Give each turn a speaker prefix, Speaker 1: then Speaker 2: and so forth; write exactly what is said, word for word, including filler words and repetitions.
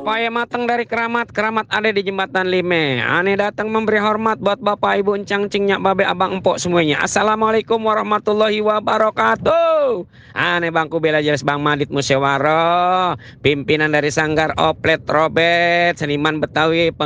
Speaker 1: Pepaya matang dari Keramat, Keramat ada di Jembatan Lime. Ane datang memberi hormat buat Bapak Ibu Encang Cingnya Babe Abang Empok semuanya. Assalamualaikum warahmatullahi wabarakatuh. Ane Bangku Bela Jelas Bang Madit Musyawaro, pimpinan dari Sanggar Oplet Robet, seniman Betawi.